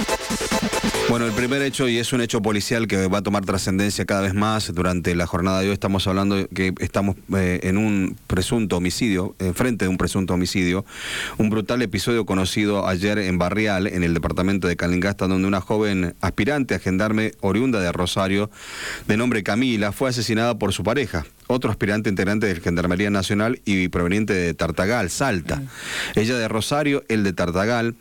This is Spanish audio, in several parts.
Bueno, el primer hecho, y es un hecho policial que va a tomar trascendencia cada vez más durante la jornada de hoy, estamos hablando de que estamos en un presunto homicidio, frente de un presunto homicidio, un brutal episodio conocido ayer en Barrial, en el departamento de Calingasta, donde una joven aspirante a gendarme oriunda de Rosario, de nombre Camila, fue asesinada por su pareja, otro aspirante integrante de Gendarmería Nacional y proveniente de Tartagal, Salta. Ella de Rosario, él de Tartagal.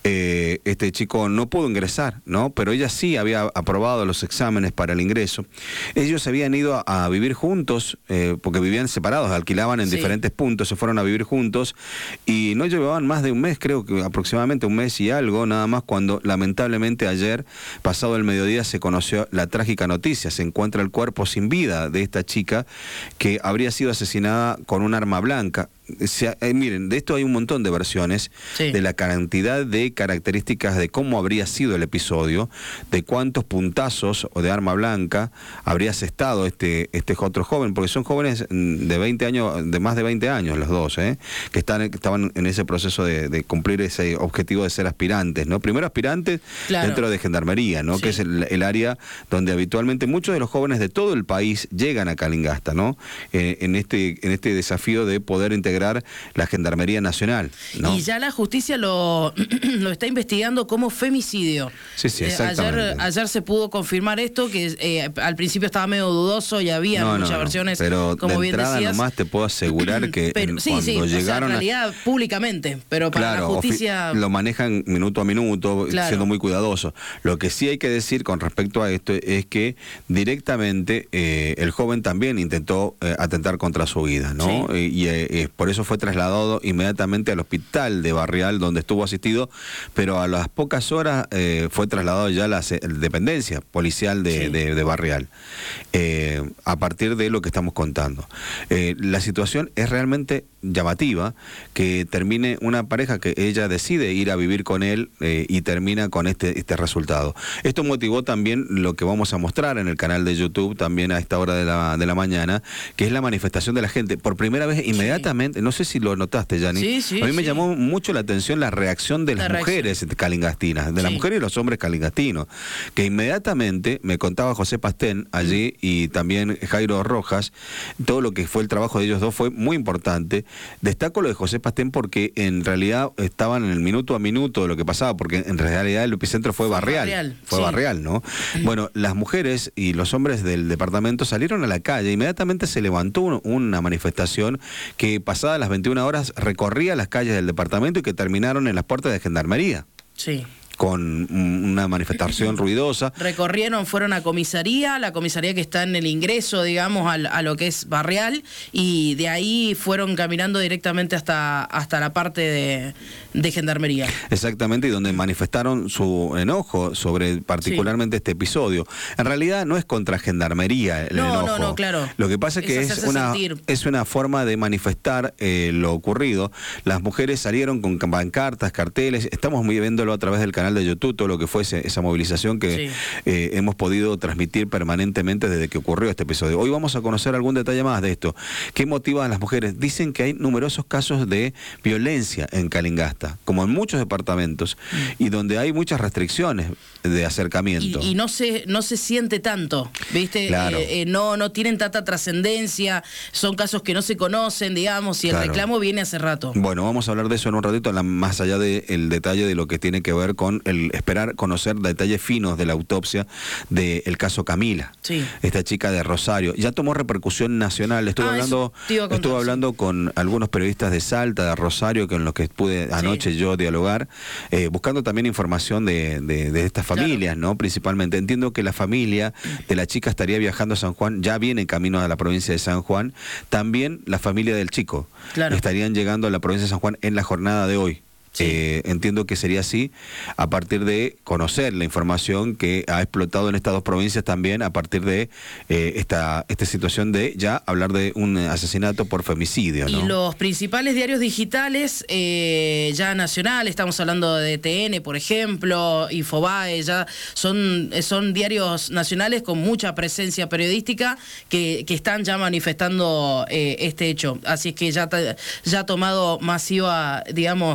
Este chico no pudo ingresar, ¿no? Pero ella sí había aprobado los exámenes para el ingreso. Ellos habían ido a vivir juntos, porque vivían separados, alquilaban en diferentes puntos, se fueron a vivir juntos y no llevaban más de un mes, creo que aproximadamente un mes y algo, nada más, cuando lamentablemente ayer, pasado el mediodía, se conoció la trágica noticia. Se encuentra el cuerpo sin vida de esta chica que habría sido asesinada con un arma blanca. Miren, de esto hay un montón de versiones, de la cantidad de características de cómo habría sido el episodio, de cuántos puntazos o de arma blanca habría asestado este otro joven, porque son jóvenes de 20 años, de más de 20 años los dos, que estaban en ese proceso de cumplir ese objetivo de ser aspirantes, ¿no? Primero aspirantes dentro de Gendarmería, ¿no? Que es el área donde habitualmente muchos de los jóvenes de todo el país llegan a Calingasta, ¿no? En este desafío de poder integrar la Gendarmería Nacional, ¿no? Y ya la justicia lo está investigando como femicidio. Sí, exactamente. Ayer se pudo confirmar esto, que al principio estaba medio dudoso y había muchas versiones, pero como bien decías. Pero nomás te puedo asegurar que cuando llegaron... en realidad públicamente, pero para la justicia... Lo manejan minuto a minuto, siendo muy cuidadosos. Lo que sí hay que decir con respecto a esto es que directamente el joven también intentó atentar contra su vida, ¿no? Y por eso fue trasladado inmediatamente al hospital de Barrial, donde estuvo asistido, pero a las pocas horas fue trasladado ya a la dependencia policial de Barrial, a partir de lo que estamos contando. La situación es realmente llamativa, que termine una pareja que ella decide ir a vivir con él y termina con este resultado. Esto motivó también lo que vamos a mostrar en el canal de YouTube también a esta hora de la mañana, que es la manifestación de la gente. Por primera vez, inmediatamente, no sé si lo notaste, Yanni, a mí me llamó mucho la atención la reacción de las mujeres calingastinas, de las mujeres y los hombres calingastinos, que inmediatamente, me contaba José Pastén allí y también Jairo Rojas, todo lo que fue el trabajo de ellos dos fue muy importante. Destaco lo de José Pastén porque en realidad estaban en el minuto a minuto de lo que pasaba, porque en realidad el epicentro fue Barrial. Fue Barrial, ¿no? Bueno, las mujeres y los hombres del departamento salieron a la calle, inmediatamente se levantó una manifestación que pasadas las 21 horas recorría las calles del departamento y que terminaron en las puertas de Gendarmería. Con una manifestación ruidosa. Fueron a comisaría, la comisaría que está en el ingreso, digamos, a lo que es Barrial, y de ahí fueron caminando directamente hasta la parte de Gendarmería. Exactamente, y donde manifestaron su enojo sobre particularmente este episodio. En realidad no es contra Gendarmería el enojo. No, claro. Lo que pasa es que es una forma de manifestar lo ocurrido. Las mujeres salieron con pancartas, carteles, estamos viéndolo a través del canal de YouTube, todo lo que fue esa movilización que hemos podido transmitir permanentemente desde que ocurrió este episodio. Hoy vamos a conocer algún detalle más de esto. ¿Qué motiva a las mujeres? Dicen que hay numerosos casos de violencia en Calingasta, como en muchos departamentos, y donde hay muchas restricciones de acercamiento. Y no se siente tanto, ¿viste? Claro. No tienen tanta trascendencia, son casos que no se conocen, digamos, y el reclamo viene hace rato. Bueno, vamos a hablar de eso en un ratito, más allá del detalle de lo que tiene que ver con el esperar conocer detalles finos de la autopsia del caso Camila, esta chica de Rosario. Ya tomó repercusión nacional. Estuve hablando con algunos periodistas de Salta, de Rosario, con los que pude anoche yo dialogar, buscando también información de estas familias, ¿no? Principalmente. Entiendo que la familia de la chica estaría viajando a San Juan, ya viene en camino a la provincia de San Juan. También la familia del chico estarían llegando a la provincia de San Juan en la jornada de hoy. Entiendo que sería así a partir de conocer la información que ha explotado en estas dos provincias también a partir de esta situación de ya hablar de un asesinato por femicidio, ¿no? Y los principales diarios digitales ya nacionales, estamos hablando de TN, por ejemplo, Infobae, ya son diarios nacionales con mucha presencia periodística que están ya manifestando este hecho. Así es que ya ha tomado masiva, digamos, trascendencia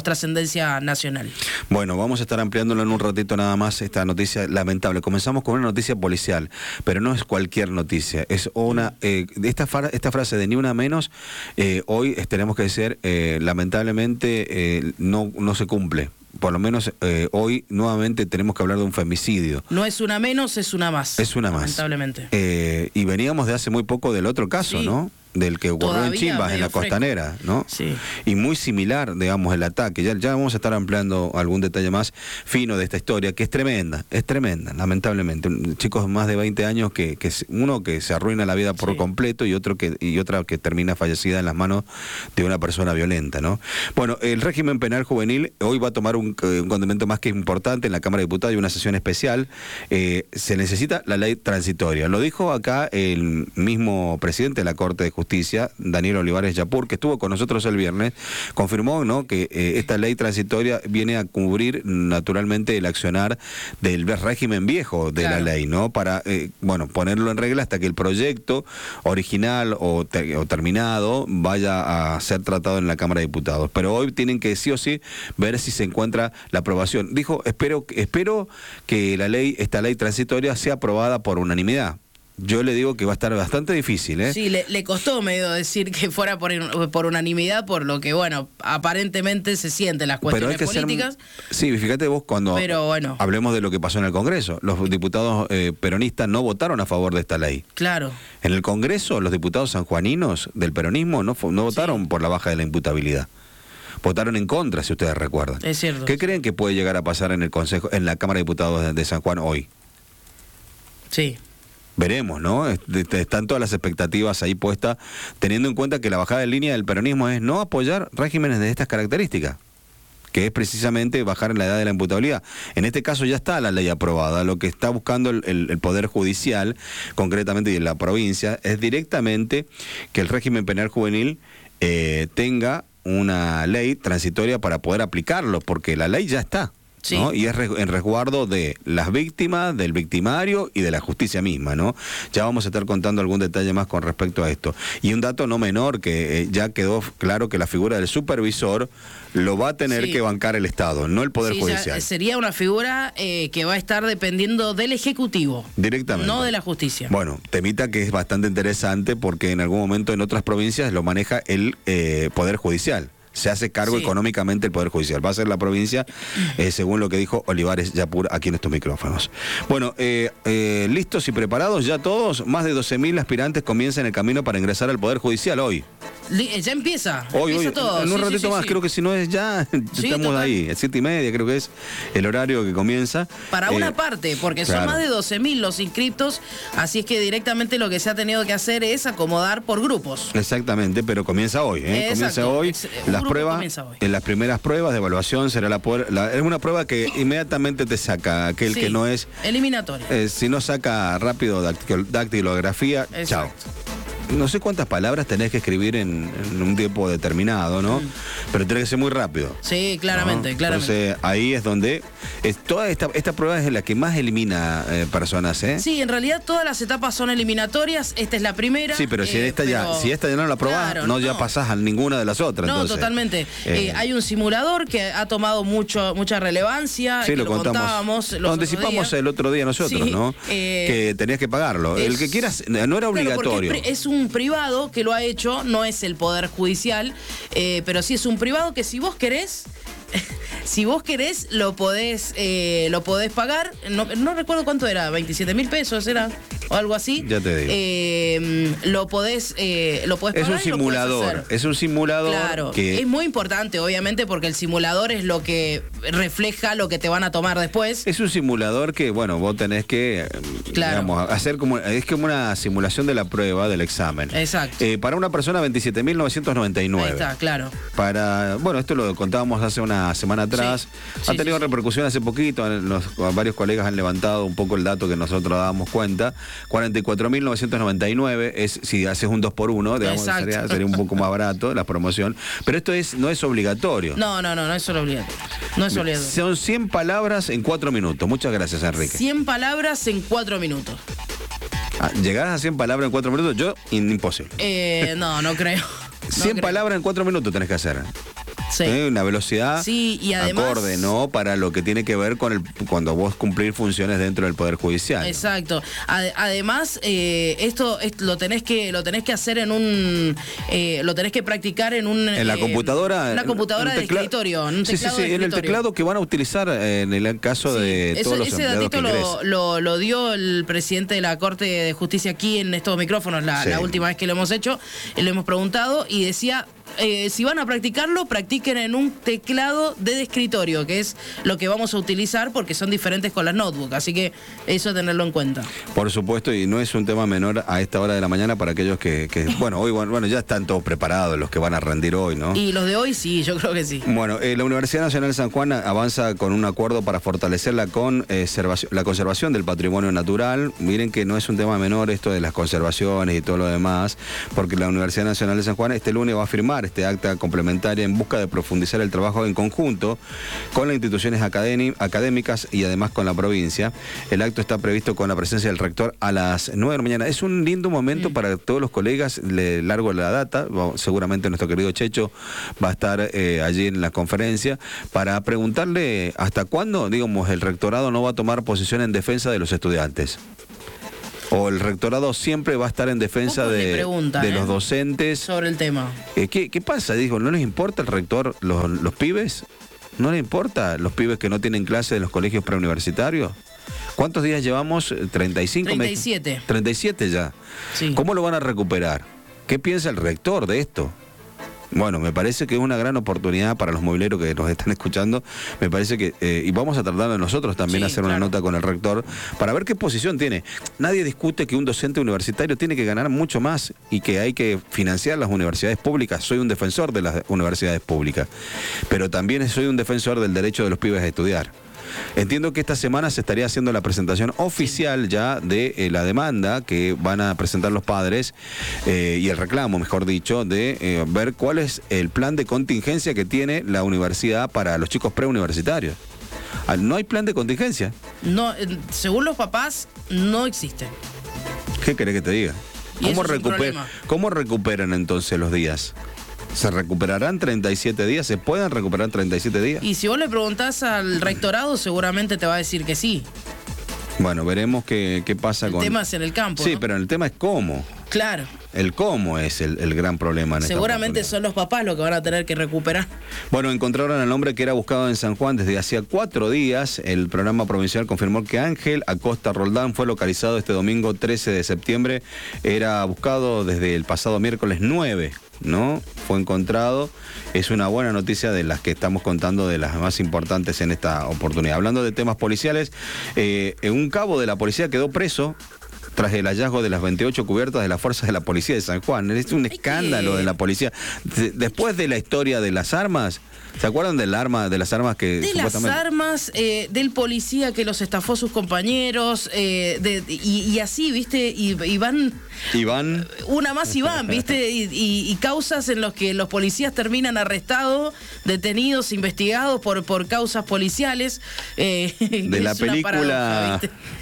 presencia nacional. Bueno, vamos a estar ampliándolo en un ratito nada más esta noticia lamentable. Comenzamos con una noticia policial, pero no es cualquier noticia. Es una esta frase de ni una menos, hoy tenemos que decir, lamentablemente no se cumple. Por lo menos hoy nuevamente tenemos que hablar de un femicidio. No es una menos, es una más. Es una más. Lamentablemente. Y veníamos de hace muy poco del otro caso, sí, ¿no? Del que ocurrió en Chimbas, en la costanera, ¿no? Sí. Y muy similar, digamos, el ataque. Ya vamos a estar ampliando algún detalle más fino de esta historia, que es tremenda, lamentablemente. Chicos de más de 20 años que uno que se arruina la vida por completo y otra que termina fallecida en las manos de una persona violenta, ¿no? Bueno, el régimen penal juvenil hoy va a tomar un condimento más que importante en la Cámara de Diputados y una sesión especial. Se necesita la ley transitoria. Lo dijo acá el mismo presidente de la Corte de Justicia, Daniel Olivares Yapur, que estuvo con nosotros el viernes, confirmó, ¿no?, que esta ley transitoria viene a cubrir naturalmente el accionar del régimen viejo de la ley, ¿no? Para, ponerlo en regla hasta que el proyecto original o terminado vaya a ser tratado en la Cámara de Diputados. Pero hoy tienen que sí o sí ver si se encuentra la aprobación. Dijo, espero que esta ley transitoria sea aprobada por unanimidad. Yo le digo que va a estar bastante difícil, ¿eh? Sí, le costó medio decir que fuera por unanimidad, por lo que, aparentemente se sienten las cuestiones políticas. Sí, fíjate vos cuando hablemos de lo que pasó en el Congreso. Los diputados peronistas no votaron a favor de esta ley. Claro. En el Congreso, los diputados sanjuaninos del peronismo no votaron por la baja de la imputabilidad. Votaron en contra, si ustedes recuerdan. Es cierto. ¿Qué creen que puede llegar a pasar en la Cámara de Diputados de San Juan hoy? Sí. Veremos, ¿no? Están todas las expectativas ahí puestas, teniendo en cuenta que la bajada de línea del peronismo es no apoyar regímenes de estas características, que es precisamente bajar en la edad de la imputabilidad. En este caso ya está la ley aprobada. Lo que está buscando el Poder Judicial, concretamente y en la provincia, es directamente que el régimen penal juvenil tenga una ley transitoria para poder aplicarlo, porque la ley ya está. Sí. ¿No? Y es en resguardo de las víctimas, del victimario y de la justicia misma, ¿no? Ya vamos a estar contando algún detalle más con respecto a esto. Y un dato no menor, que ya quedó claro que la figura del supervisor lo va a tener que bancar el Estado, no el Poder Judicial. Sería una figura que va a estar dependiendo del Ejecutivo. Directamente. No de la justicia. Bueno, temita que es bastante interesante porque en algún momento en otras provincias lo maneja el Poder Judicial. Se hace cargo económicamente el Poder Judicial. Va a ser la provincia, según lo que dijo Olivares Yapur aquí en estos micrófonos. Bueno, listos y preparados ya todos. Más de 12.000 aspirantes comienzan el camino para ingresar al Poder Judicial hoy. Ya empieza. Hoy, todo. En un ratito más, creo que si no es ya, estamos ahí. 7:30 creo que es el horario que comienza. Para una parte, porque son más de 12.000 los inscriptos, así es que directamente lo que se ha tenido que hacer es acomodar por grupos. Exactamente, pero comienza hoy. Comienza hoy. En las primeras pruebas de evaluación será es una prueba que inmediatamente te saca aquel que no es eliminatoria. Si no saca rápido dactilografía, chao. No sé cuántas palabras tenés que escribir en un tiempo determinado, ¿no? Pero tenés que ser muy rápido. Sí, claramente, ¿no? claramente. Entonces, ahí es donde... toda esta prueba es la que más elimina personas, ¿eh? Sí, en realidad todas las etapas son eliminatorias. Esta es la primera. Sí, pero si esta ya no la probás, ya pasás a ninguna de las otras. No, entonces, totalmente. Hay un simulador que ha tomado mucha relevancia. Sí, que lo contábamos. Lo anticipamos el otro día nosotros, ¿no? Que tenías que pagarlo. El que quieras, no era obligatorio. Es un privado que lo ha hecho, no es el Poder Judicial, pero sí es un privado que si vos querés lo podés pagar. No recuerdo cuánto era, 27.000 pesos era o algo así. Ya te digo. Lo podés pagar. Es un simulador. Es un simulador. Claro. Es muy importante, obviamente, porque el simulador es lo que refleja lo que te van a tomar después. Es un simulador que, vos tenés que hacer es como una simulación de la prueba del examen. Exacto. Para una persona 27.999. Ahí está, claro. Esto lo contábamos hace una semana atrás. Ha tenido repercusión hace poquito. Varios colegas han levantado un poco el dato que nosotros dábamos cuenta. 44.999 es si haces un 2x1, digamos, sería un poco más barato la promoción. Pero esto no es obligatorio. No es obligatorio. No es obligatorio. Son 100 palabras en 4 minutos. Muchas gracias, Enrique. 100 palabras en 4 minutos. ¿Llegás a 100 palabras en 4 minutos? Yo, imposible. No creo. 100 palabras en 4 minutos tenés que hacer. Sí. Una velocidad sí, y además, acorde, ¿no? Para lo que tiene que ver con cuando vos cumplir funciones dentro del Poder Judicial. Exacto. Además, esto lo tenés que hacer en un lo tenés que practicar en la computadora. Una computadora de escritorio. En un sí, en el teclado que van a utilizar en el caso de todos los empleados que ingresen. Lo dio el presidente de la Corte de Justicia aquí en estos micrófonos la última vez que lo hemos hecho, lo hemos preguntado y decía, si van a practicarlo, practiquen en un teclado de escritorio, que es lo que vamos a utilizar porque son diferentes con las notebooks, así que eso tenerlo en cuenta. Por supuesto, y no es un tema menor a esta hora de la mañana para aquellos que hoy ya están todos preparados los que van a rendir hoy, ¿no? Y los de hoy sí, yo creo que sí. Bueno, la Universidad Nacional de San Juan avanza con un acuerdo para fortalecer la conservación del patrimonio natural. Miren que no es un tema menor esto de las conservaciones y todo lo demás, porque la Universidad Nacional de San Juan este lunes va a firmar este acta complementaria en busca de profundizar el trabajo en conjunto con las instituciones académicas y además con la provincia. El acto está previsto con la presencia del rector a las 9 de la mañana. Es un lindo momento para todos los colegas, le largo la data, seguramente nuestro querido Checho va a estar allí en la conferencia para preguntarle hasta cuándo, digamos, el rectorado no va a tomar posición en defensa de los estudiantes. O el rectorado siempre va a estar en defensa de los docentes. Sobre el tema. ¿Qué pasa? Digo, ¿no les importa el rector los pibes? ¿No les importa los pibes que no tienen clase en los colegios preuniversitarios? ¿Cuántos días llevamos? 35. 37. 37 ya. Sí. ¿Cómo lo van a recuperar? ¿Qué piensa el rector de esto? Bueno, me parece que es una gran oportunidad para los mobileros que nos están escuchando. Me parece que, y vamos a tratar de nosotros también hacer una nota con el rector para ver qué posición tiene. Nadie discute que un docente universitario tiene que ganar mucho más y que hay que financiar las universidades públicas. Soy un defensor de las universidades públicas, pero también soy un defensor del derecho de los pibes a estudiar. Entiendo que esta semana se estaría haciendo la presentación oficial ya de la demanda que van a presentar los padres y el reclamo, mejor dicho, de ver cuál es el plan de contingencia que tiene la universidad para los chicos preuniversitarios. ¿No hay plan de contingencia? No, según los papás, no existe. ¿Qué querés que te diga? ¿Cómo recuperan entonces los días? ¿Se recuperarán 37 días? ¿Se pueden recuperar 37 días? Y si vos le preguntás al rectorado, seguramente te va a decir que sí. Bueno, veremos qué pasa con... El tema es en el campo, Sí, ¿no? Pero el tema es cómo. Claro. El cómo es el gran problema en esta Seguramente son los papás los que van a tener que recuperar. Bueno, encontraron al hombre que era buscado en San Juan desde hacía 4 días. El programa provincial confirmó que Ángel Acosta Roldán fue localizado este domingo 13 de septiembre. Era buscado desde el pasado miércoles 9, ¿no? Fue encontrado. Es una buena noticia de las que estamos contando, de las más importantes en esta oportunidad. Hablando de temas policiales, un cabo de la policía quedó preso tras el hallazgo de las 28 cubiertas de las fuerzas de la policía de San Juan. Es un escándalo de la policía. Después de la historia de las armas, ¿se acuerdan de las armas que de supuestamente... las armas, del policía que los estafó sus compañeros, y así, ¿viste? Y van... Una más y van, ¿viste? Y causas en los que los policías terminan arrestados, detenidos, investigados por causas policiales. De la película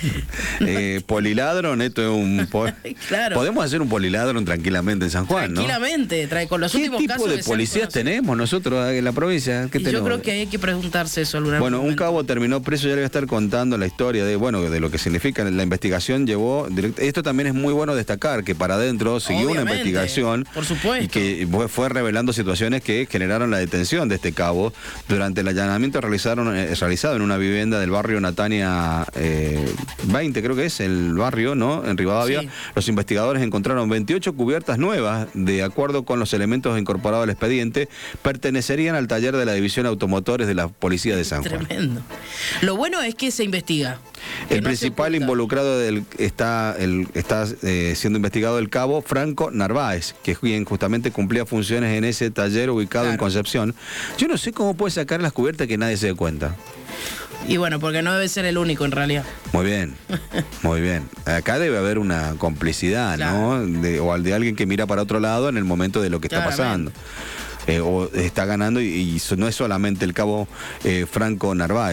Poliladron, esto es un... Claro. Podemos hacer un Poliladron tranquilamente en San Juan, tranquilamente, ¿no? Con los últimos ¿Qué casos tipo de policías tenemos nosotros en la provincia? Y yo creo que hay que preguntarse eso alguna vez. Bueno, un cabo terminó preso, ya le voy a estar contando la historia de lo que significa. La investigación llevó... Esto también es muy bueno destacar, que para adentro siguió una investigación. Por supuesto. Y que fue revelando situaciones que generaron la detención de este cabo. Durante el allanamiento realizado en una vivienda del barrio Natania 20, creo que es el barrio, ¿no? En Rivadavia, sí. Los investigadores encontraron 28 cubiertas nuevas, de acuerdo con los elementos incorporados al expediente, pertenecerían al taller de la División Automotores de la Policía de San Juan. Tremendo. Lo bueno es que se investiga. El principal involucrado está siendo investigado el cabo Franco Narváez, que quien justamente cumplía funciones en ese taller ubicado en Concepción. Yo no sé cómo puede sacar las cubiertas que nadie se dé cuenta. Y bueno, porque no debe ser el único en realidad. Muy bien, muy bien. Acá debe haber una complicidad, claro, ¿no? O de alguien que mira para otro lado en el momento de lo que está pasando. O está ganando y no es solamente el cabo Franco Narváez,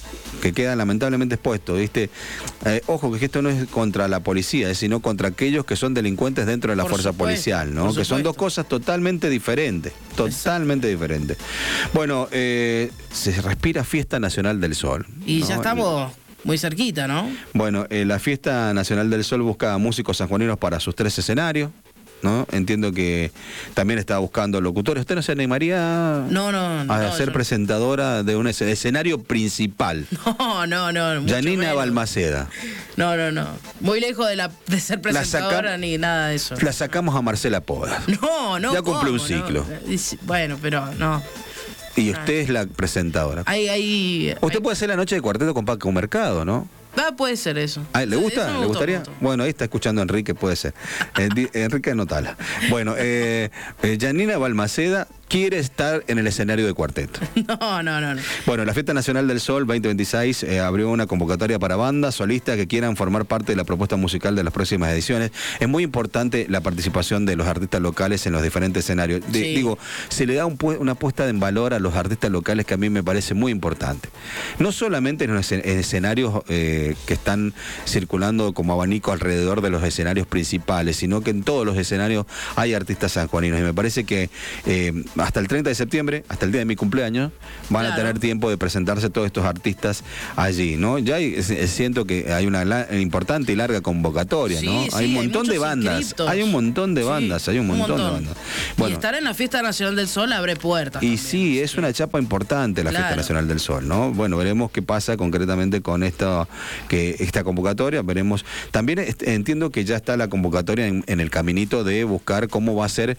que quedan lamentablemente expuestos, ¿viste? Ojo que esto no es contra la policía, sino contra aquellos que son delincuentes dentro de la fuerza policial, ¿no? Que son dos cosas totalmente diferentes, diferentes. Bueno, se respira Fiesta Nacional del Sol. Y ¿no? ya estamos muy cerquita, ¿no? Bueno, la Fiesta Nacional del Sol busca músicos sanjuaninos para sus 3 escenarios. ¿No? Entiendo que también estaba buscando locutores. ¿Usted no se animaría a ser presentadora de un escenario principal? No. Janina Balmaceda. No. Muy lejos de ser presentadora ni nada de eso. La sacamos a Marcela Poda. No. Ya cumplió un ciclo. Bueno, pero no. Y usted es la presentadora. Usted puede hacer la noche de cuarteto con Paco Mercado, ¿no? Puede ser eso. ¿Le gusta? ¿Le gustaría? Bueno, ahí está escuchando a Enrique, puede ser. Enrique, anotala. Bueno, Janina Balmaceda quiere estar en el escenario de cuarteto. No. Bueno, la Fiesta Nacional del Sol 2026 abrió una convocatoria para bandas solistas que quieran formar parte de la propuesta musical de las próximas ediciones. Es muy importante la participación de los artistas locales en los diferentes escenarios. Digo, se le da una puesta en valor a los artistas locales que a mí me parece muy importante. No solamente en los escenarios que están circulando como abanico alrededor de los escenarios principales, sino que en todos los escenarios hay artistas sanjuaninos. Y me parece que hasta el 30 de septiembre, hasta el día de mi cumpleaños, van a tener tiempo de presentarse todos estos artistas allí, ¿no? Ya siento que hay una importante y larga convocatoria, ¿no? Hay un montón de bandas. Hay un montón de bandas. Bueno, y estar en la Fiesta Nacional del Sol abre puertas. Y sí, es una chapa importante la Fiesta Nacional del Sol, ¿no? Bueno, veremos qué pasa concretamente con esta convocatoria, veremos. También entiendo que ya está la convocatoria en el caminito de buscar cómo va a ser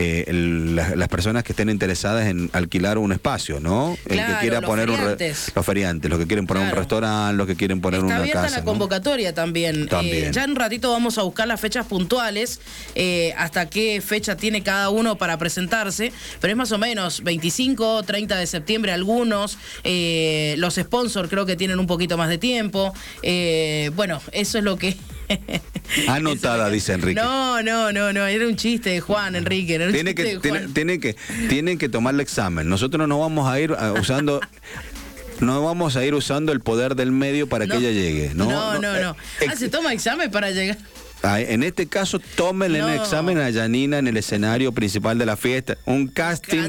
las personas que estén interesadas en alquilar un espacio, ¿no? El que quiera poner los feriantes, los que quieren poner un restaurante, los que quieren poner una casa. Está abierta la convocatoria también. Ya en un ratito vamos a buscar las fechas puntuales, hasta qué fecha tiene cada uno para presentarse, pero es más o menos 25, 30 de septiembre algunos, los sponsors creo que tienen un poquito más de tiempo. Bueno, eso es lo que... Anotada, dice Enrique. No, era un chiste de Juan, Enrique. Tienen que tomar el examen. Nosotros no vamos a ir usando... No vamos a ir usando el poder del medio para que ella llegue. No. Se toma examen para llegar. En este caso, tómenle el examen a Janina en el escenario principal de la fiesta. Un casting.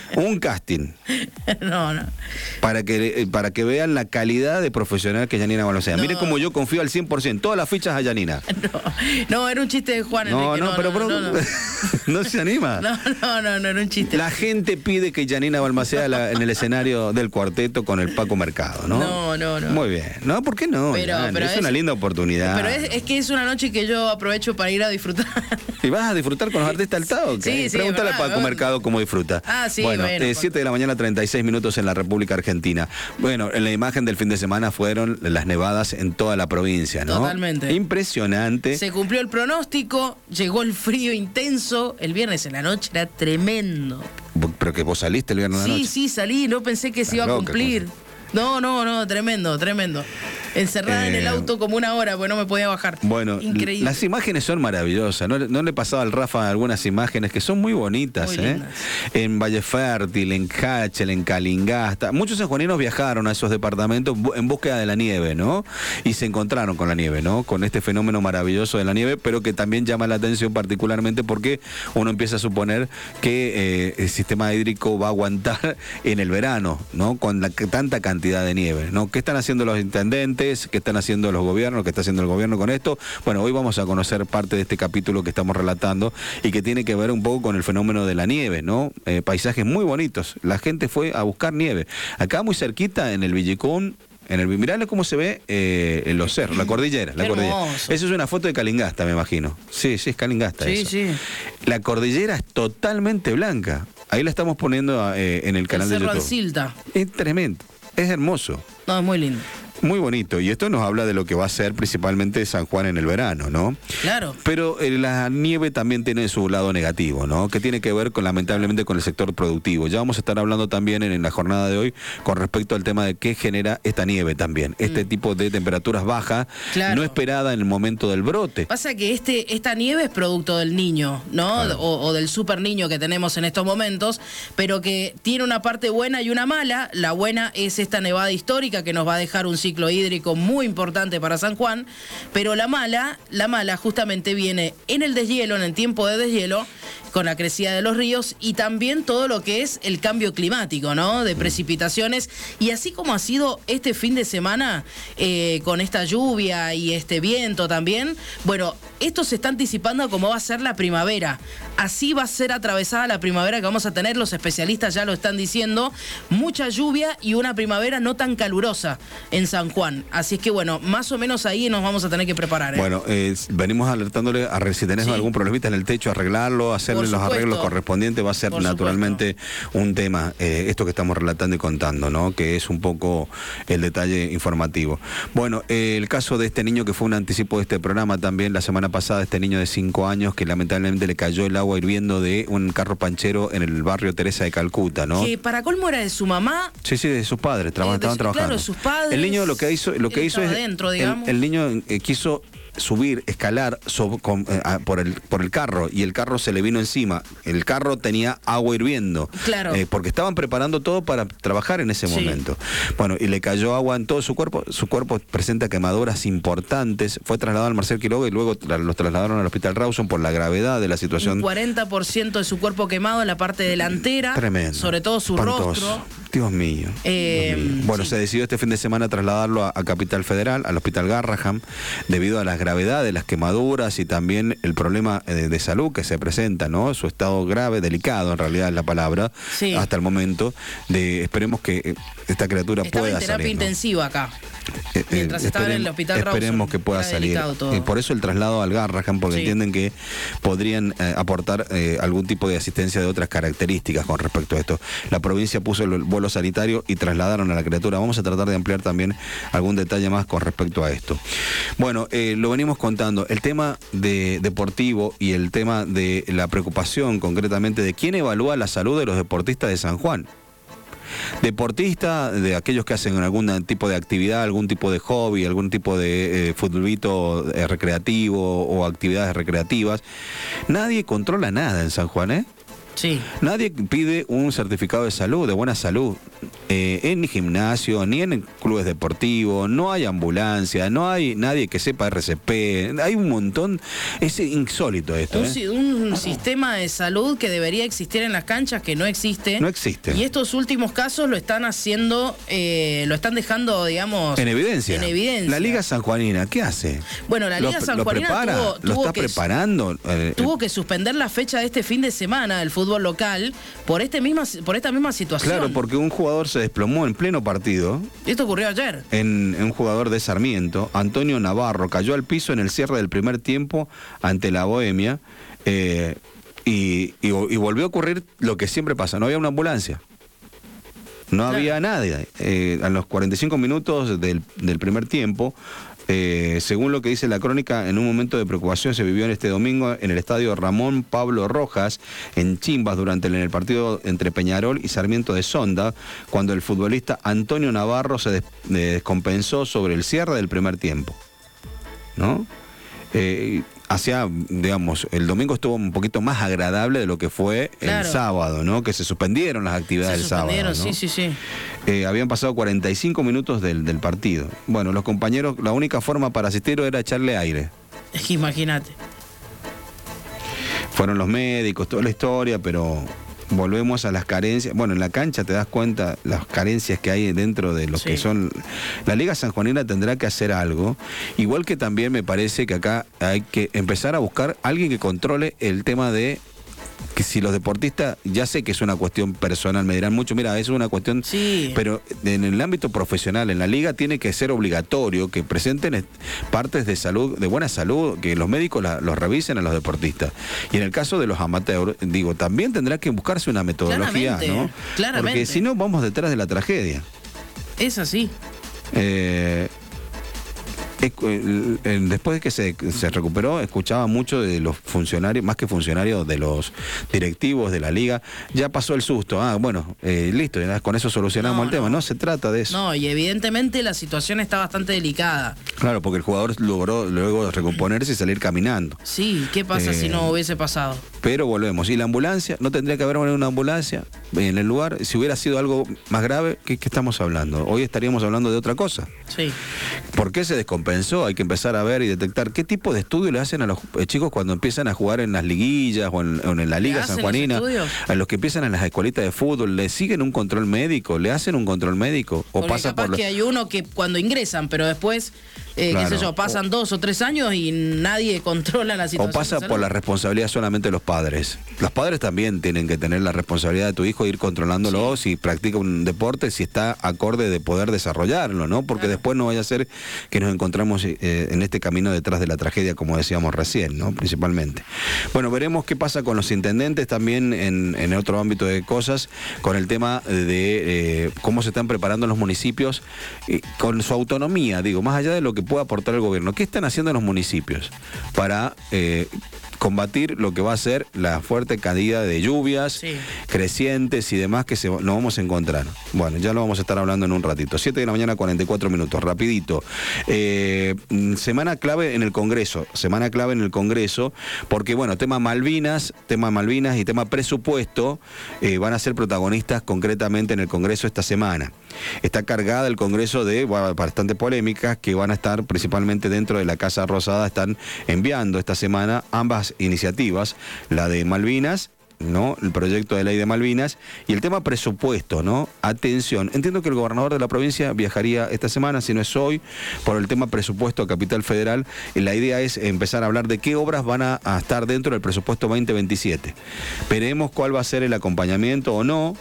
No. Para que vean la calidad de profesional que Janina Balmaceda. Mire como yo confío al 100%. Todas las fichas a Janina. No, era un chiste de Juan. No se anima. No, era un chiste. La gente pide que Janina Balmaceda en el escenario del cuarteto con el Paco Mercado, ¿no? No. Muy bien. No, ¿por qué no? Pero es una linda oportunidad. Pero es que es una noche que yo aprovecho para ir a disfrutar. ¿Y vas a disfrutar con los artistas del Tao? Sí. Pregúntale a Paco Mercado cómo disfruta. Bueno, 7 de la mañana, 36 minutos en la República Argentina. Bueno, en la imagen del fin de semana fueron las nevadas en toda la provincia, ¿no? Totalmente. Impresionante. Se cumplió el pronóstico, llegó el frío intenso. El viernes en la noche era tremendo. ¿Pero que vos saliste el viernes en la noche? Sí, salí, no pensé que se iba a cumplir. No, tremendo. Encerrada en el auto como una hora, porque no me podía bajar. Bueno, increíble. Las imágenes son maravillosas. ¿No le pasaba al Rafa algunas imágenes que son muy bonitas? Muy lindas. En Valle Fértil, en Cachel, en Calingasta. Muchos sanjuaninos viajaron a esos departamentos en búsqueda de la nieve, ¿no? Y se encontraron con la nieve, ¿no? Con este fenómeno maravilloso de la nieve, pero que también llama la atención particularmente porque uno empieza a suponer que el sistema hídrico va a aguantar en el verano, ¿no? Con tanta cantidad de nieve, ¿no? ¿Qué están haciendo los intendentes? ¿Qué están haciendo los gobiernos? ¿Qué está haciendo el gobierno con esto? Bueno, hoy vamos a conocer parte de este capítulo que estamos relatando y que tiene que ver un poco con el fenómeno de la nieve, ¿no? Paisajes muy bonitos. La gente fue a buscar nieve. Acá muy cerquita, en el Villicún, mirale cómo se ve en los cerros, la cordillera. Eso es una foto de Calingasta, me imagino. Sí, es Calingasta. Sí. La cordillera es totalmente blanca. Ahí la estamos poniendo en el canal de YouTube. Cerro Alcilta. Es tremendo. Es hermoso. No, es muy lindo. Muy bonito, y esto nos habla de lo que va a ser principalmente San Juan en el verano, ¿no? Claro. Pero la nieve también tiene su lado negativo, ¿no? Que tiene que ver lamentablemente con el sector productivo. Ya vamos a estar hablando también en la jornada de hoy con respecto al tema de qué genera esta nieve también. Este tipo de temperaturas bajas, no esperada en el momento del brote. Pasa que esta nieve es producto del niño, ¿no? Claro. O del super niño que tenemos en estos momentos, pero que tiene una parte buena y una mala. La buena es esta nevada histórica que nos va a dejar un ciclo hídrico muy importante para San Juan, pero la mala justamente viene en el deshielo, en el tiempo de deshielo, con la crecida de los ríos y también todo lo que es el cambio climático, ¿no? De precipitaciones, y así como ha sido este fin de semana con esta lluvia y este viento también, bueno, esto se está anticipando a cómo va a ser la primavera. Así va a ser atravesada la primavera que vamos a tener, los especialistas ya lo están diciendo, mucha lluvia y una primavera no tan calurosa en San Juan. Así es que bueno, más o menos ahí nos vamos a tener que preparar. Bueno, venimos alertándole a si tenés algún problemita en el techo, arreglarlo, hacerle los arreglos correspondientes, va a ser naturalmente un tema, esto que estamos relatando y contando, ¿no? Que es un poco el detalle informativo. Bueno, el caso de este niño que fue un anticipo de este programa también la semana pasada, este niño de 5 años que lamentablemente le cayó el agua hirviendo de un carro panchero en el barrio Teresa de Calcuta, ¿no? Que para colmo era de su mamá. Sí, de sus padres, estaban trabajando. Claro, de sus padres. El niño lo que hizo es adentro, el niño quiso escalar por el carro, y el carro se le vino encima. El carro tenía agua hirviendo, claro, porque estaban preparando todo para trabajar en ese momento. Bueno, y le cayó agua en todo su cuerpo presenta quemaduras importantes, fue trasladado al Marcel Quiroga y luego los trasladaron al Hospital Rawson por la gravedad de la situación. Un 40% de su cuerpo quemado en la parte delantera. Tremendo. Sobre todo su rostro. Dios mío. Bueno, se decidió este fin de semana trasladarlo a Capital Federal, al Hospital Garraham, debido a la gravedad de las quemaduras y también el problema de salud que se presenta, ¿no? Su estado grave, delicado en realidad es la palabra, hasta el momento. Esperemos que esta criatura pueda salir. Estaba en terapia intensiva acá. Mientras estaba en el Hospital Rawson. Esperemos que pueda salir. Por eso el traslado al Garraham, porque entienden que podrían aportar algún tipo de asistencia de otras características con respecto a esto. La provincia puso el vuelo sanitario y trasladaron a la criatura. Vamos a tratar de ampliar también algún detalle más con respecto a esto. Bueno, lo venimos contando. El tema deportivo y el tema de la preocupación concretamente de quién evalúa la salud de los deportistas de San Juan. Deportista, de aquellos que hacen algún tipo de actividad, algún tipo de hobby, algún tipo de futbolito recreativo o actividades recreativas. Nadie controla nada en San Juan, ¿eh? Sí. Nadie pide un certificado de salud, de buena salud, en gimnasio, ni en clubes deportivos, no hay ambulancia, no hay nadie que sepa RCP, hay un montón, es insólito esto. Un sistema de salud que debería existir en las canchas que no existe. No existe. Y estos últimos casos lo están haciendo, lo están dejando, digamos... En evidencia. En evidencia. La Liga Sanjuanina, ¿qué hace? Bueno, la Liga Sanjuanina preparando. Tuvo que suspender la fecha de este fin de semana del fútbol local por esta misma situación. Claro, porque un jugador se desplomó en pleno partido. Esto ocurrió ayer. En un jugador de Sarmiento, Antonio Navarro, cayó al piso en el cierre del primer tiempo ante la Bohemia y volvió a ocurrir lo que siempre pasa, no había una ambulancia. No había nadie. A los 45 minutos del primer tiempo, según lo que dice la crónica, en un momento de preocupación se vivió en este domingo en el estadio Ramón Pablo Rojas, en Chimbas, durante el partido entre Peñarol y Sarmiento de Sonda, cuando el futbolista Antonio Navarro se descompensó sobre el cierre del primer tiempo, ¿no? Digamos, el domingo estuvo un poquito más agradable de lo que fue el sábado, ¿no? Que se suspendieron las actividades del sábado, ¿no? Sí. Habían pasado 45 minutos del partido. Bueno, los compañeros, la única forma para asistir era echarle aire. Imagínate. Fueron los médicos, toda la historia, pero volvemos a las carencias. Bueno, en la cancha te das cuenta las carencias que hay dentro de lo que son. La Liga Sanjuanina tendrá que hacer algo, igual que también me parece que acá hay que empezar a buscar a alguien que controle el tema de que si los deportistas, ya sé que es una cuestión personal, me dirán mucho, mira, es una cuestión, pero en el ámbito profesional, en la liga tiene que ser obligatorio que presenten partes de salud, de buena salud, que los médicos los revisen a los deportistas. Y en el caso de los amateurs, digo, también tendrá que buscarse una metodología, ¿no? Claramente. Porque si no, vamos detrás de la tragedia. Es así. Después de que se recuperó, escuchaba mucho de los funcionarios, más que funcionarios, de los directivos de la liga. Ya pasó el susto. Bueno, listo, ya con eso solucionamos el tema. No se trata de eso. No, y evidentemente la situación está bastante delicada. Claro, porque el jugador logró luego recomponerse y salir caminando. Sí, ¿qué pasa si no hubiese pasado? Pero volvemos. ¿Y la ambulancia? ¿No tendría que haber una ambulancia en el lugar? Si hubiera sido algo más grave, ¿qué estamos hablando? Hoy estaríamos hablando de otra cosa. Sí. ¿Por qué se descompensó? Hay que empezar a ver y detectar qué tipo de estudio le hacen a los chicos cuando empiezan a jugar en las liguillas o en la Liga Sanjuanina. A los que empiezan en las escuelitas de fútbol, ¿le siguen un control médico? ¿Le hacen un control médico? O pasa capaz que hay uno que cuando ingresan, pero después, claro, qué sé yo, pasan 2 o 3 años y nadie controla la situación. O pasa por la responsabilidad solamente de los padres. Los padres también tienen que tener la responsabilidad de tu hijo, ir controlándolo, si practica un deporte, si está acorde de poder desarrollarlo, ¿no? Porque después no vaya a ser que nos encontramos en este camino detrás de la tragedia, como decíamos recién, ¿no? Principalmente. Bueno, veremos qué pasa con los intendentes también en otro ámbito de cosas, con el tema de cómo se están preparando los municipios con su autonomía, digo, más allá de lo que pueda aportar el gobierno. ¿Qué están haciendo los municipios para combatir lo que va a ser la fuerte caída de lluvias, crecientes y demás que nos vamos a encontrar? Bueno, ya lo vamos a estar hablando en un ratito. 7 de la mañana, 44 minutos, rapidito. Semana clave en el Congreso, porque bueno, tema Malvinas y tema presupuesto van a ser protagonistas concretamente en el Congreso esta semana. Está cargada el Congreso de bastante polémicas que van a estar principalmente dentro de la Casa Rosada. Están enviando esta semana ambas iniciativas, la de Malvinas, ¿no? El proyecto de ley de Malvinas y el tema presupuesto, ¿no? Atención, entiendo que el gobernador de la provincia viajaría esta semana, si no es hoy, por el tema presupuesto a Capital Federal. La idea es empezar a hablar de qué obras van a estar dentro del presupuesto 2027. Veremos cuál va a ser el acompañamiento o no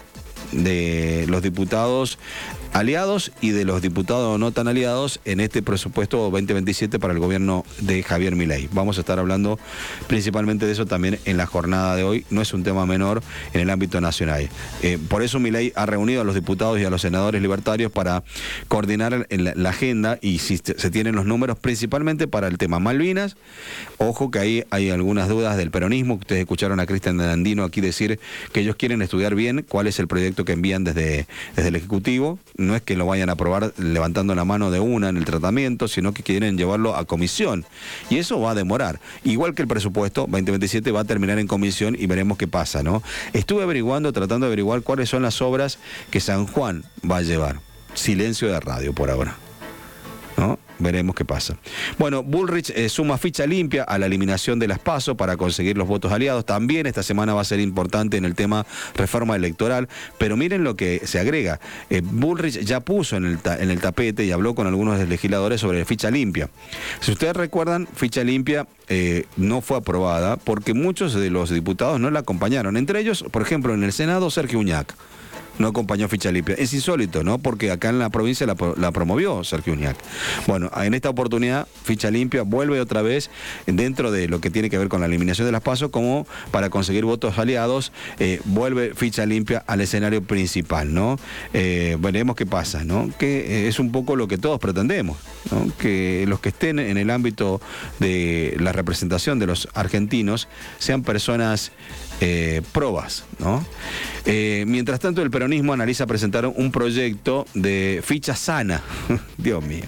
de los diputados aliados y de los diputados no tan aliados en este presupuesto 2027 para el gobierno de Javier Milei. Vamos a estar hablando principalmente de eso también en la jornada de hoy. No es un tema menor en el ámbito nacional. Por eso Milei ha reunido a los diputados y a los senadores libertarios para coordinar la agenda y si se tienen los números principalmente para el tema Malvinas. Ojo que ahí hay algunas dudas del peronismo. Ustedes escucharon a Cristian Andino aquí decir que ellos quieren estudiar bien cuál es el proyecto que envían desde el Ejecutivo. No es que lo vayan a aprobar levantando la mano de una en el tratamiento, sino que quieren llevarlo a comisión. Y eso va a demorar. Igual que el presupuesto 2027 va a terminar en comisión y veremos qué pasa, ¿no? Estuve tratando de averiguar cuáles son las obras que San Juan va a llevar. Silencio de radio por ahora, ¿no? Veremos qué pasa. Bueno, Bullrich suma ficha limpia a la eliminación de las PASO para conseguir los votos aliados. También esta semana va a ser importante en el tema reforma electoral. Pero miren lo que se agrega. Bullrich ya puso en el tapete y habló con algunos legisladores sobre ficha limpia. Si ustedes recuerdan, ficha limpia no fue aprobada porque muchos de los diputados no la acompañaron. Entre ellos, por ejemplo, en el Senado, Sergio Uñac no acompañó ficha limpia. Es insólito, ¿no? Porque acá en la provincia la promovió Sergio Uñac. Bueno, en esta oportunidad, ficha limpia vuelve otra vez dentro de lo que tiene que ver con la eliminación de las PASO, como para conseguir votos aliados, vuelve ficha limpia al escenario principal, ¿no? Veremos qué pasa, ¿no? Que es un poco lo que todos pretendemos, ¿no? Que los que estén en el ámbito de la representación de los argentinos sean personas probas, ¿no? Mientras tanto, el peronismo analiza presentar un proyecto de ficha sana. Dios mío.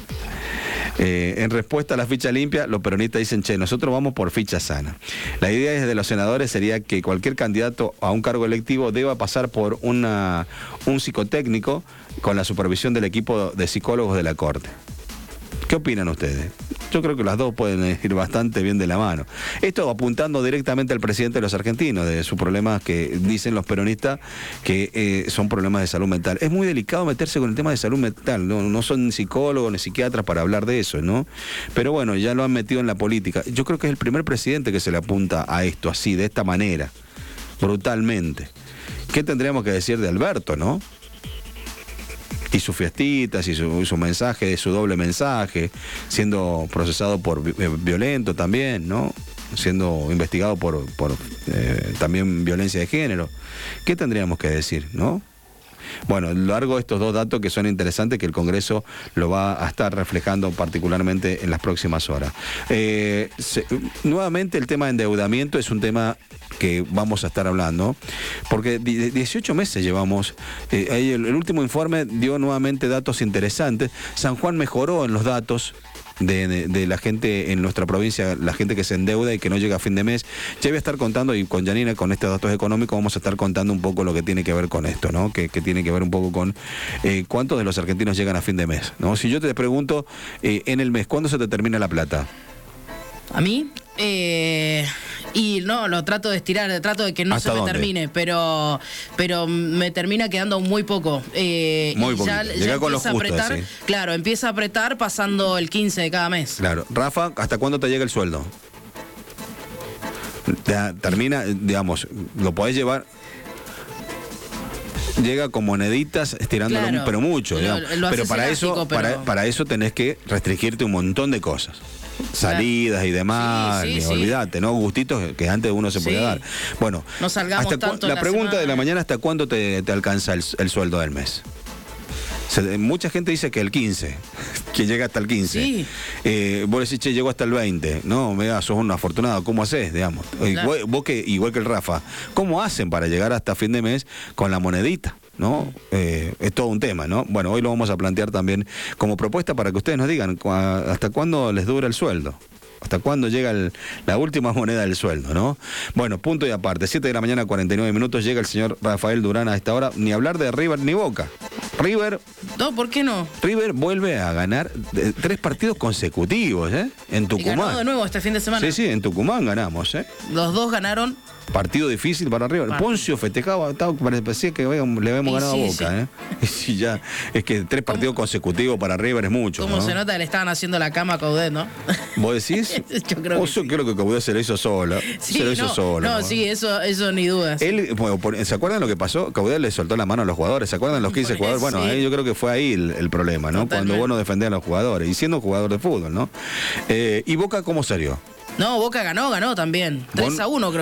En respuesta a la ficha limpia, los peronistas dicen, nosotros vamos por ficha sana. La idea desde los senadores sería que cualquier candidato a un cargo electivo deba pasar por un psicotécnico con la supervisión del equipo de psicólogos de la Corte. ¿Qué opinan ustedes? Yo creo que las dos pueden ir bastante bien de la mano. Esto apuntando directamente al presidente de los argentinos, de sus problemas que dicen los peronistas que son problemas de salud mental. Es muy delicado meterse con el tema de salud mental, no son psicólogos ni psiquiatras para hablar de eso, ¿no? Pero bueno, ya lo han metido en la política. Yo creo que es el primer presidente que se le apunta a esto así, de esta manera, brutalmente. ¿Qué tendríamos que decir de Alberto, no? Y sus fiestitas y su mensaje, su doble mensaje, siendo procesado por violento también, ¿no? Siendo investigado por también violencia de género. ¿Qué tendríamos que decir, no? bueno, a lo largo de estos dos datos que son interesantes, que el Congreso lo va a estar reflejando particularmente en las próximas horas. Nuevamente el tema de endeudamiento es un tema que vamos a estar hablando, porque 18 meses llevamos. El último informe dio nuevamente datos interesantes. San Juan mejoró en los datos de la gente en nuestra provincia, la gente que se endeuda y que no llega a fin de mes. Ya voy a estar contando, y con Janina, con estos datos económicos, vamos a estar contando un poco lo que tiene que ver con esto, ¿no? Que tiene que ver un poco con cuántos de los argentinos llegan a fin de mes, ¿no? Si yo te pregunto, en el mes, ¿cuándo se te termina la plata? ¿A mí? Y no, lo trato de estirar, trato de que no se me termine, pero me termina quedando muy poco. Muy poco. Llega con lo justo, apretar, sí. Claro, empieza a apretar pasando el 15 de cada mes. Claro. Rafa, ¿hasta cuándo te llega el sueldo? Termina, digamos, lo podés llevar... Llega con moneditas estirándolo, claro, pero mucho, pero para eso, para eso tenés que restringirte un montón de cosas. Salidas y demás, olvídate, ¿no? Gustitos que antes uno se podía dar. Bueno, no salgamos tanto la pregunta semana de la mañana: ¿hasta cuándo te alcanza el sueldo del mes? Mucha gente dice que el 15, que llega hasta el 15. Sí. Vos decís, che, llegó hasta el 20. No, mira, sos un afortunado. ¿Cómo haces, digamos? Claro. Vos que, igual que el Rafa, ¿cómo hacen para llegar hasta fin de mes con la monedita? ¿No? Es todo un tema, ¿no? Bueno, hoy lo vamos a plantear también como propuesta para que ustedes nos digan hasta cuándo les dura el sueldo. ¿Hasta cuándo llega la última moneda del sueldo, no? Bueno, punto y aparte. 7 de la mañana, 49 minutos. Llega el señor Rafael Durán a esta hora. Ni hablar de River ni Boca. River... No, ¿por qué no? River vuelve a ganar 3 partidos consecutivos, en Tucumán. Y ganó de nuevo este fin de semana. Sí, en Tucumán ganamos, Los dos ganaron. Partido difícil para River. Poncio festejaba, parecía que le habíamos ganado a Boca, Sí, ya, es que 3 partidos consecutivos para River es mucho. ¿Cómo se nota que le estaban haciendo la cama a Coudet, no? ¿Vos decís? Yo creo que creo que Coudet se lo hizo sola. No, sí, eso ni dudas. ¿Se acuerdan lo que pasó? Coudet le soltó la mano a los jugadores. ¿Se acuerdan los 15 jugadores? Bueno, ahí yo creo que fue ahí el problema, ¿no? Totalmente. Cuando vos no defendés a los jugadores, y siendo jugador de fútbol, ¿no? ¿Y Boca cómo salió? No, Boca ganó también. 3-1 creo.